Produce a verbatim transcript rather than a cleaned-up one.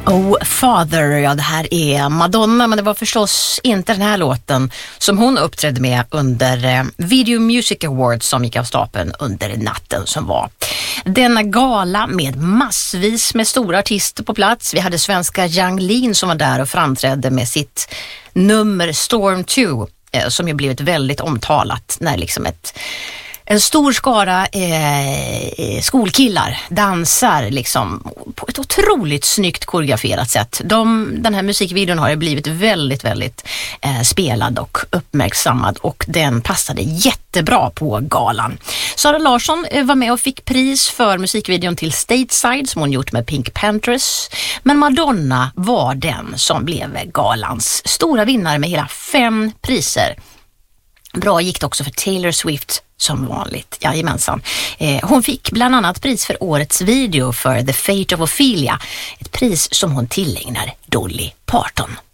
Oh Father, ja det här är Madonna, men det var förstås inte den här låten som hon uppträdde med under eh, Video Music Awards som gick av stapeln under natten som var. Denna gala med massvis med stora artister på plats. Vi hade svenska Yang Lean som var där och framträdde med sitt nummer Storm två eh, som ju blivit väldigt omtalat när liksom ett En stor skara eh, skolkillar dansar liksom på ett otroligt snyggt koreograferat sätt. De, den här musikvideon har ju blivit väldigt, väldigt eh, spelad och uppmärksammad och den passade jättebra på galan. Sara Larsson eh, var med och fick pris för musikvideon till Stateside som hon gjort med Pink Panthers. Men Madonna var den som blev galans stora vinnare med hela fem priser. Bra gick det också för Taylor Swift som vanligt, jajamensan. Eh, hon fick bland annat pris för årets video för The Fate of Ophelia. Ett pris som hon tillägnar Dolly Parton.